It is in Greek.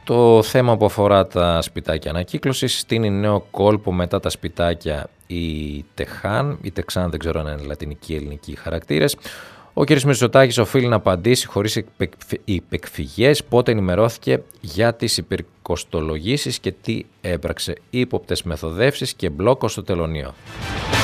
Το θέμα που αφορά τα σπιτάκια ανακύκλωσης, στείνει νέο κόλπο μετά τα σπιτάκια η Τεχάν. Η Τεξάν δεν ξέρω αν είναι λατινικοί ή ελληνικοί χαρακτήρες. Ο κ. Μητσοτάκης οφείλει να απαντήσει χωρίς υπεκφυγές πότε ενημερώθηκε για τις υπερκοστολογήσεις και τι έπραξε, ύποπτες μεθοδεύσεις και μπλόκο στο τελωνείο.